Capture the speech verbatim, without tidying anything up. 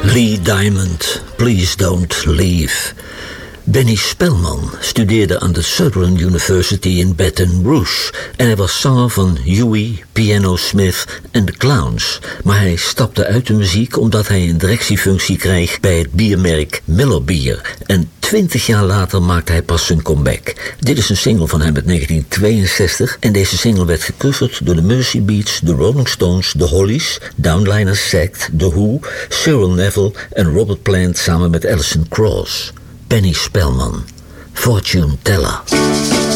Lee Diamond, Please Don't Leave. Benny Spelman studeerde aan de Southern University in Baton Rouge en hij was zanger van Huey, Piano Smith en The Clowns. Maar hij stapte uit de muziek omdat hij een directiefunctie kreeg bij het biermerk Miller Beer. En twintig jaar later maakte hij pas zijn comeback. Dit is een single van hem uit negentien tweeënzestig en deze single werd gecoverd door de Mercy Beats, de Rolling Stones, de Hollies, Downliners Sect, The Who, Cyril Neville en Robert Plant samen met Alison Krauss. Benny Spelman, Fortune Teller.